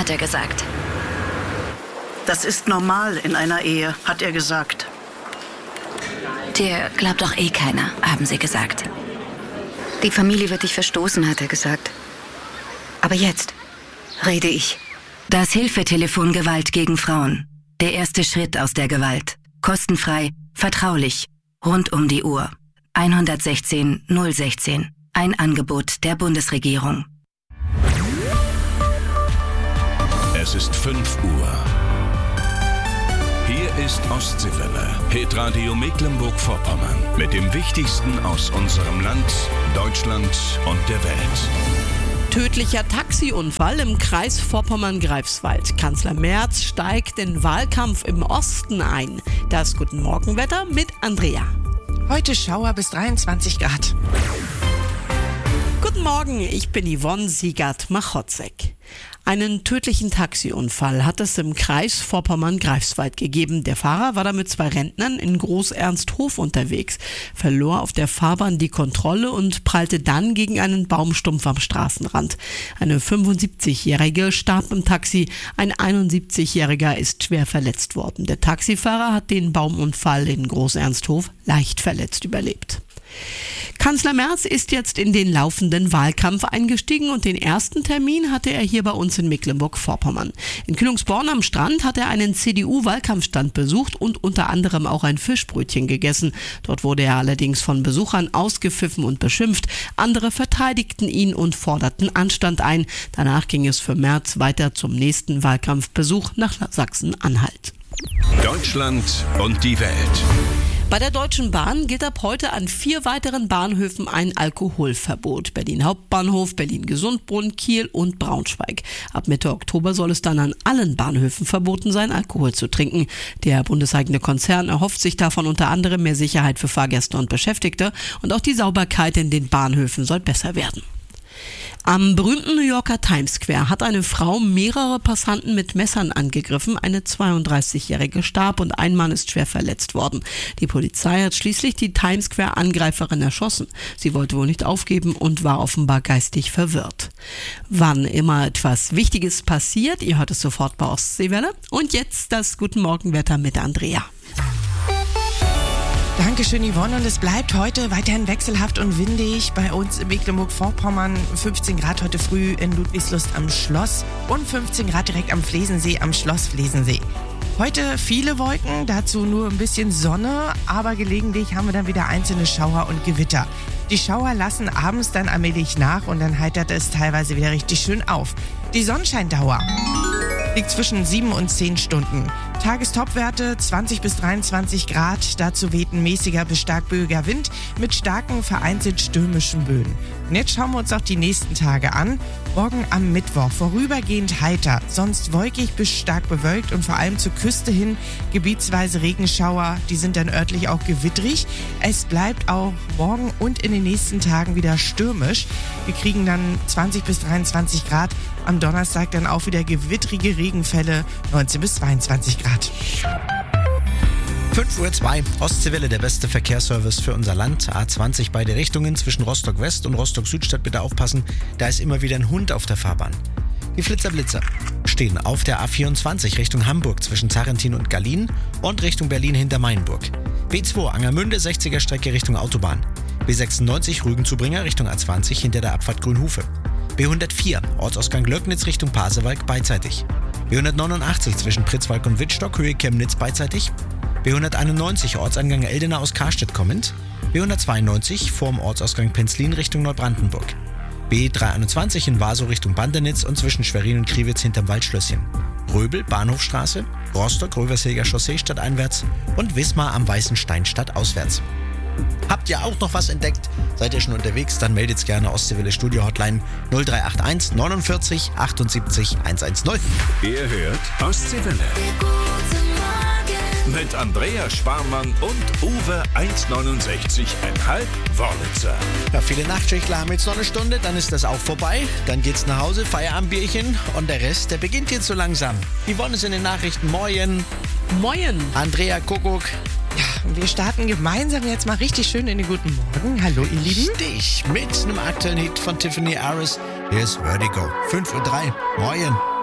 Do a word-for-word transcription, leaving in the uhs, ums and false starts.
hat er gesagt. Das ist normal in einer Ehe, hat er gesagt. Dir glaubt doch eh keiner, haben sie gesagt. Die Familie wird dich verstoßen, hat er gesagt. Aber jetzt rede ich. Das Hilfetelefon Gewalt gegen Frauen. Der erste Schritt aus der Gewalt. Kostenfrei, vertraulich, rund um die Uhr. eins eins sechs null ein sechs. Ein Angebot der Bundesregierung. Es ist fünf Uhr. Hier ist Ostseewelle, Hitradio Mecklenburg-Vorpommern. Mit dem Wichtigsten aus unserem Land, Deutschland und der Welt. Tödlicher Taxiunfall im Kreis Vorpommern-Greifswald. Kanzler Merz steigt in Wahlkampf im Osten ein. Das Guten Morgenwetter mit Andrea. Heute Schauer bis dreiundzwanzig Grad. Guten Morgen, ich bin Yvonne Siegert-Machotzek. Einen tödlichen Taxiunfall hat es im Kreis Vorpommern-Greifswald gegeben. Der Fahrer war da mit zwei Rentnern in Groß-Ernsthof unterwegs, verlor auf der Fahrbahn die Kontrolle und prallte dann gegen einen Baumstumpf am Straßenrand. Eine fünfundsiebzigjährige starb im Taxi, ein einundsiebzigjähriger ist schwer verletzt worden. Der Taxifahrer hat den Baumunfall in Groß-Ernsthof leicht verletzt überlebt. Kanzler Merz ist jetzt in den laufenden Wahlkampf eingestiegen und den ersten Termin hatte er hier bei uns in Mecklenburg-Vorpommern. In Kühlungsborn am Strand hat er einen C D U-Wahlkampfstand besucht und unter anderem auch ein Fischbrötchen gegessen. Dort wurde er allerdings von Besuchern ausgepfiffen und beschimpft. Andere verteidigten ihn und forderten Anstand ein. Danach ging es für Merz weiter zum nächsten Wahlkampfbesuch nach Sachsen-Anhalt. Deutschland und die Welt. Bei der Deutschen Bahn gilt ab heute an vier weiteren Bahnhöfen ein Alkoholverbot. Berlin Hauptbahnhof, Berlin Gesundbrunnen, Kiel und Braunschweig. Ab Mitte Oktober soll es dann an allen Bahnhöfen verboten sein, Alkohol zu trinken. Der bundeseigene Konzern erhofft sich davon unter anderem mehr Sicherheit für Fahrgäste und Beschäftigte und auch die Sauberkeit in den Bahnhöfen soll besser werden. Am berühmten New Yorker Times Square hat eine Frau mehrere Passanten mit Messern angegriffen. Eine zweiunddreißigjährige starb und ein Mann ist schwer verletzt worden. Die Polizei hat schließlich die Times Square Angreiferin erschossen. Sie wollte wohl nicht aufgeben und war offenbar geistig verwirrt. Wann immer etwas Wichtiges passiert, ihr hört es sofort bei Ostseewelle. Und jetzt das Guten Morgenwetter mit Andrea. Dankeschön, Yvonne. Und es bleibt heute weiterhin wechselhaft und windig. Bei uns in Mecklenburg-Vorpommern fünfzehn Grad heute früh in Ludwigslust am Schloss und fünfzehn Grad direkt am Flesensee, am Schloss Flesensee. Heute viele Wolken, dazu nur ein bisschen Sonne, aber gelegentlich haben wir dann wieder einzelne Schauer und Gewitter. Die Schauer lassen abends dann allmählich nach und dann heitert es teilweise wieder richtig schön auf. Die Sonnenscheindauer liegt zwischen sieben und zehn Stunden. Tagestopwerte zwanzig bis dreiundzwanzig Grad. Dazu weht ein mäßiger bis stark böiger Wind mit starken, vereinzelt stürmischen Böen. Und jetzt schauen wir uns auch die nächsten Tage an. Morgen am Mittwoch vorübergehend heiter, sonst wolkig bis stark bewölkt und vor allem zur Küste hin gebietsweise Regenschauer. Die sind dann örtlich auch gewittrig. Es bleibt auch morgen und in den nächsten Tagen wieder stürmisch. Wir kriegen dann zwanzig bis dreiundzwanzig Grad. Am Donnerstag dann auch wieder gewittrige Regenfälle, neunzehn bis zweiundzwanzig Grad. fünf Uhr zwei, Ostseewelle, der beste Verkehrsservice für unser Land. A zwanzig beide Richtungen zwischen Rostock West und Rostock Südstadt, bitte aufpassen, da ist immer wieder ein Hund auf der Fahrbahn. Die Flitzer-Blitzer stehen auf der A vierundzwanzig Richtung Hamburg zwischen Zarentin und Gallien und Richtung Berlin hinter Mainburg. B zwei Angermünde, sechziger Strecke Richtung Autobahn. B sechsundneunzig Rügenzubringer Richtung A zwanzig hinter der Abfahrt Grünhufe. B hundertvier Ortsausgang Löcknitz Richtung Pasewalk beidseitig. B hundertneunundachtzig zwischen Pritzwalk und Wittstock Höhe Chemnitz beidseitig. B hunderteinundneunzig Ortseingang Eldena aus Karstedt kommend. B hundertzweiundneunzig vorm Ortsausgang Penzlin Richtung Neubrandenburg. B dreihunderteinundzwanzig in Waso Richtung Bandernitz und zwischen Schwerin und Kriwitz hinterm Waldschlösschen. Röbel, Bahnhofstraße, Rostock, Rövershilger Chaussee stadteinwärts und Wismar am Weißen Stein stadtauswärts. Habt ihr auch noch was entdeckt? Seid ihr schon unterwegs? Dann meldet's gerne Ostseewelle Studio Hotline null drei acht eins neunundvierzig achtundsiebzig hundertzehn. Ihr hört Ostseewelle. Mit Andrea Sparmann und Uwe eins neunundsechzig Komma fünf Wörlitzer. Ja, viele Nachtschichtler haben jetzt noch eine Stunde, dann ist das auch vorbei. Dann geht's nach Hause, Feierabendbierchen und der Rest, der beginnt jetzt so langsam. Yvonne ist in den Nachrichten. Moin. Moin. Andrea Kuckuck. Ja, und wir starten gemeinsam jetzt mal richtig schön in den guten Morgen. Hallo, ihr Lieben. Stich mit einem aktuellen Hit von Tiffany Harris. Hier ist Vertigo. fünf Uhr drei. Moin.